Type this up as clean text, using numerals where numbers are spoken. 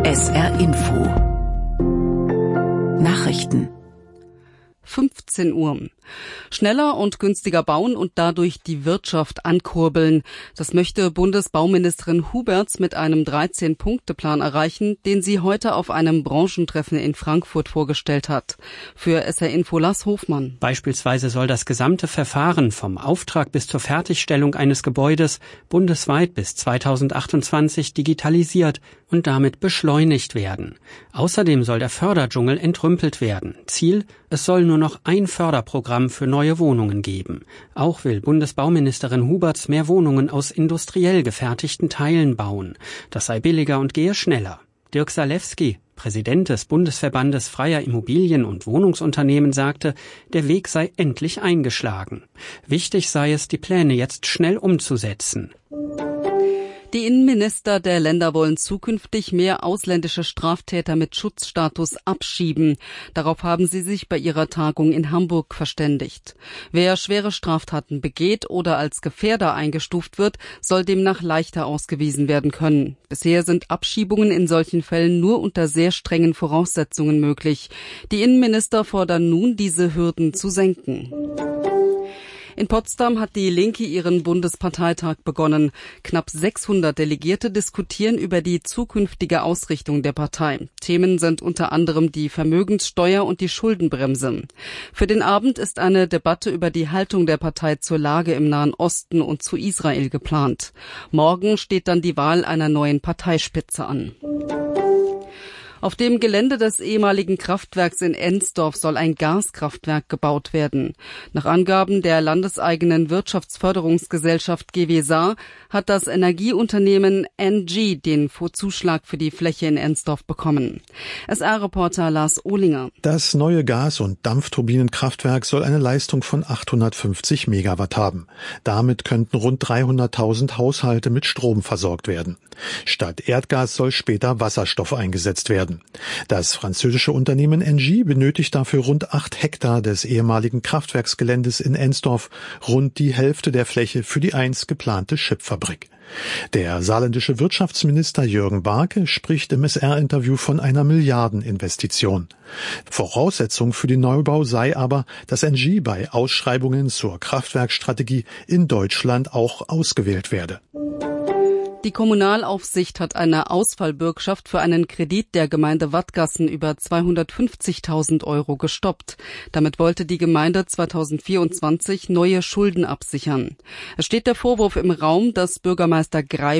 SR Info Nachrichten 15 Uhr. Schneller und günstiger bauen und dadurch die Wirtschaft ankurbeln. Das möchte Bundesbauministerin Huberts mit einem 13-Punkte-Plan erreichen, den sie heute auf einem Branchentreffen in Frankfurt vorgestellt hat. Für SR Info Lars Hofmann. Beispielsweise soll das gesamte Verfahren vom Auftrag bis zur Fertigstellung eines Gebäudes bundesweit bis 2028 digitalisiert und damit beschleunigt werden. Außerdem soll der Förderdschungel entrümpelt werden. Ziel: es soll nur noch ein Förderprogramm für neue Wohnungen geben. Auch will Bundesbauministerin Huberts mehr Wohnungen aus industriell gefertigten Teilen bauen. Das sei billiger und gehe schneller. Dirk Salewski, Präsident des Bundesverbandes freier Immobilien- und Wohnungsunternehmen, sagte, der Weg sei endlich eingeschlagen. Wichtig sei es, die Pläne jetzt schnell umzusetzen. Die Innenminister der Länder wollen zukünftig mehr ausländische Straftäter mit Schutzstatus abschieben. Darauf haben sie sich bei ihrer Tagung in Hamburg verständigt. Wer schwere Straftaten begeht oder als Gefährder eingestuft wird, soll demnach leichter ausgewiesen werden können. Bisher sind Abschiebungen in solchen Fällen nur unter sehr strengen Voraussetzungen möglich. Die Innenminister fordern nun, diese Hürden zu senken. In Potsdam hat die Linke ihren Bundesparteitag begonnen. Knapp 600 Delegierte diskutieren über die zukünftige Ausrichtung der Partei. Themen sind unter anderem die Vermögenssteuer und die Schuldenbremse. Für den Abend ist eine Debatte über die Haltung der Partei zur Lage im Nahen Osten und zu Israel geplant. Morgen steht dann die Wahl einer neuen Parteispitze an. Auf dem Gelände des ehemaligen Kraftwerks in Ensdorf soll ein Gaskraftwerk gebaut werden. Nach Angaben der landeseigenen Wirtschaftsförderungsgesellschaft GWSA hat das Energieunternehmen ENGIE den Zuschlag für die Fläche in Ensdorf bekommen. SR-Reporter Lars Ohlinger. Das neue Gas- und Dampfturbinenkraftwerk soll eine Leistung von 850 Megawatt haben. Damit könnten rund 300.000 Haushalte mit Strom versorgt werden. Statt Erdgas soll später Wasserstoff eingesetzt werden. Das französische Unternehmen ENGIE benötigt dafür rund 8 Hektar des ehemaligen Kraftwerksgeländes in Ensdorf, rund die Hälfte der Fläche für die einst geplante Chipfabrik. Der saarländische Wirtschaftsminister Jürgen Barke spricht im SR-Interview von einer Milliardeninvestition. Voraussetzung für den Neubau sei aber, dass ENGIE bei Ausschreibungen zur Kraftwerkstrategie in Deutschland auch ausgewählt werde. Die Kommunalaufsicht hat eine Ausfallbürgschaft für einen Kredit der Gemeinde Wadgassen über 250.000 € gestoppt. Damit wollte die Gemeinde 2024 neue Schulden absichern. Es steht der Vorwurf im Raum, dass Bürgermeister Greib